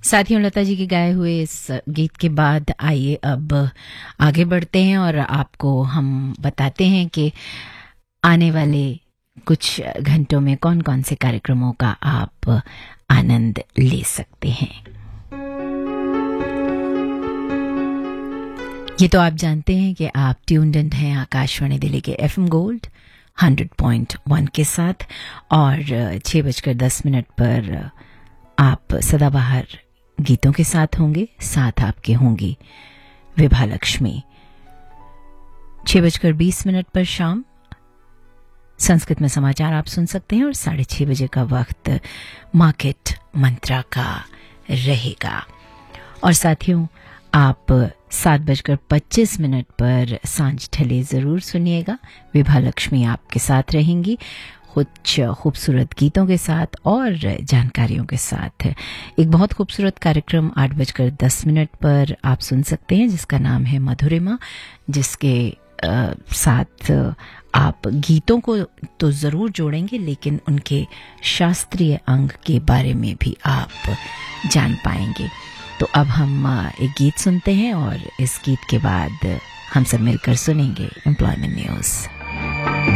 साथियों, लता जी के गाए हुए इस गीत के बाद आइए अब आगे बढ़ते हैं और आपको हम बताते हैं कि आने वाले कुछ घंटों में कौन कौन से कार्यक्रमों का आप आनंद ले सकते हैं। ये तो आप जानते हैं कि आप ट्यून्ड इन हैं आकाशवाणी दिल्ली के FM गोल्ड 100.1 के साथ और 6:10 पर आप सदाबहार गीतों के साथ होंगे। साथ आपके होंगी विभा लक्ष्मी। 6:20 पर शाम संस्कृत में समाचार आप सुन सकते हैं और 6:30 का वक्त मार्केट मंत्रा का रहेगा। और साथियों, आप 7:25 पर सांझ ठले जरूर सुनिएगा। विभा लक्ष्मी आपके साथ रहेंगी कुछ खूबसूरत गीतों के साथ और जानकारियों के साथ। एक बहुत खूबसूरत कार्यक्रम 8:10 पर आप सुन सकते हैं जिसका नाम है मधुरिमा, जिसके साथ आप गीतों को तो जरूर जोड़ेंगे लेकिन उनके शास्त्रीय अंग के बारे में भी आप जान पाएंगे। तो अब हम एक गीत सुनते हैं और इस गीत के बाद हम सब मिलकर सुनेंगे एम्प्लॉयमेंट न्यूज़।